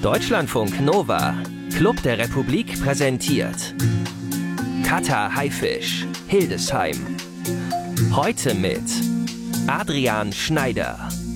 Deutschlandfunk Nova, Club der Republik präsentiert Kata Haifisch, Hildesheim. Heute mit Adrian Schneider.